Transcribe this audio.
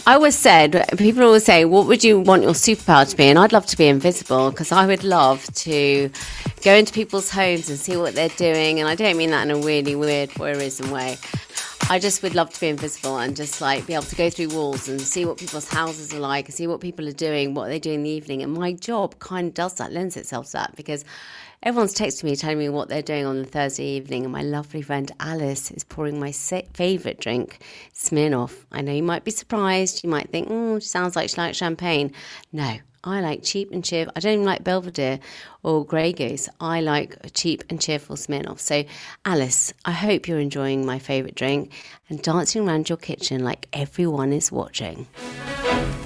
I always said, people always say, what would you want your superpower to be? And I'd love to be invisible, because I would love to go into people's homes and see what they're doing. And I don't mean that in a really weird voyeurism way. I just would love to be invisible and just like be able to go through walls and see what people's houses are like and see what people are doing, what they do in the evening. And my job kind of does that, lends itself to that, because everyone's texting me telling me what they're doing on the Thursday evening, and my lovely friend Alice is pouring my favourite drink, Smirnoff. I know you might be surprised. You might think, she sounds like she likes champagne. No, I like cheap and cheerful. I don't even like Belvedere or Grey Goose. I like a cheap and cheerful Smirnoff. So, Alice, I hope you're enjoying my favourite drink and dancing around your kitchen like everyone is watching.